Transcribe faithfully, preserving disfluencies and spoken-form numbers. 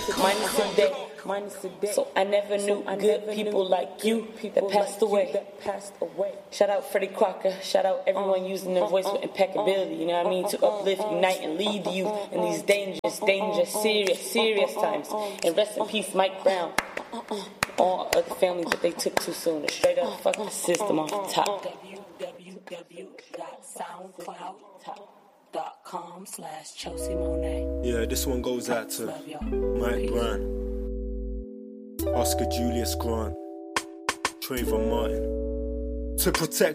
minus a day. Minus a day. So I never knew so good never people knew like you people that passed like away. That passed away. Shout out Freddie Crocker. Shout out everyone uh, using their uh, voice uh, with impeccability. You know what I mean? To uplift, unite, and lead you in these dangerous, dangerous, serious, serious times. And rest in peace, Mike Brown. All other families that they took too soon. Straight up, fuck the system off the top. w w w dot soundcloud dot com slash Chelsea Monet. Yeah, this one goes out to Mike Brown, Oscar Julius Grant, Trayvon Martin. To protect